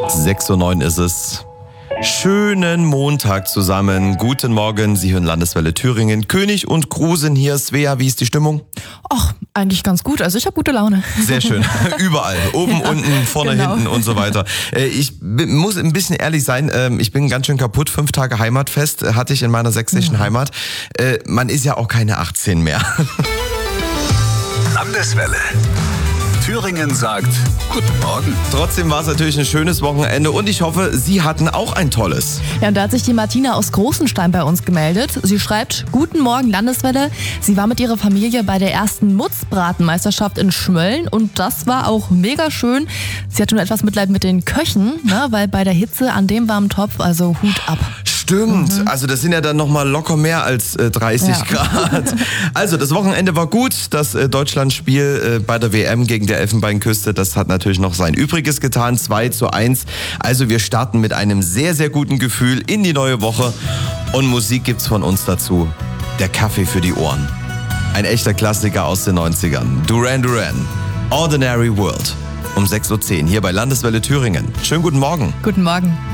6:09 Uhr ist es. Schönen Montag zusammen. Guten Morgen, Sie hören Landeswelle Thüringen. König und Krusen hier. Svea, wie ist die Stimmung? Ach, eigentlich ganz gut. Also ich habe gute Laune. Sehr schön. Überall. Oben, unten, vorne, genau. Hinten und so weiter. Ich muss ein bisschen ehrlich sein. Ich bin ganz schön kaputt. 5 Tage Heimatfest hatte ich in meiner sächsischen Heimat. Man ist ja auch keine 18 mehr. Landeswelle. Thüringen sagt Guten Morgen. Trotzdem war es natürlich ein schönes Wochenende und ich hoffe, Sie hatten auch ein tolles. Ja, und da hat sich die Martina aus Großenstein bei uns gemeldet. Sie schreibt, Guten Morgen Landeswelle. Sie war mit ihrer Familie bei der ersten Mutzbratenmeisterschaft in Schmölln und das war auch mega schön. Sie hat nur etwas Mitleid mit den Köchen, ne, weil bei der Hitze an dem warmen Topf, also Hut ab. Stimmt, also das sind ja dann nochmal locker mehr als 30 Grad. Also das Wochenende war gut, das Deutschlandspiel bei der WM gegen der Elfenbeinküste, das hat natürlich noch sein Übriges getan, 2:1. Also wir starten mit einem sehr, sehr guten Gefühl in die neue Woche und Musik gibt's von uns dazu. Der Kaffee für die Ohren. Ein echter Klassiker aus den 90ern. Duran Duran, Ordinary World. Um 6:10 Uhr hier bei Landeswelle Thüringen. Schönen guten Morgen. Guten Morgen.